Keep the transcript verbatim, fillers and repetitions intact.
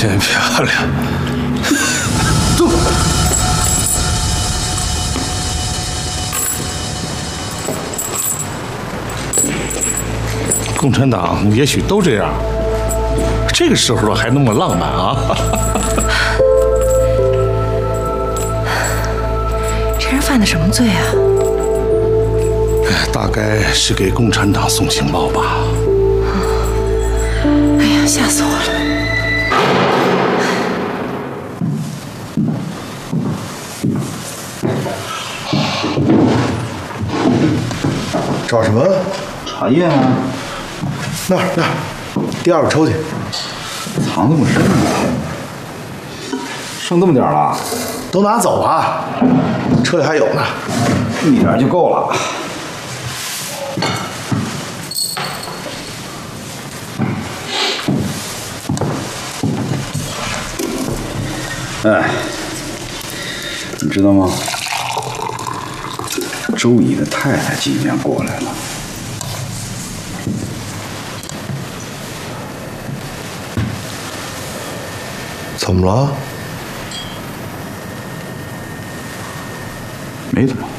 真漂亮。走。共产党也许都这样，这个时候还那么浪漫啊！ 这人犯的什么罪啊？ 大概是给共产党送情报吧。 哎呀，吓死我了！ 找什么？ 茶叶吗？ 那儿那儿，第二个抽屉。 藏这么深呢？剩这么点了？ 都拿走吧，车里还有呢。 一点就够了。哎，你知道吗？周乙的太太今天过来了。 怎么了？ 没怎么。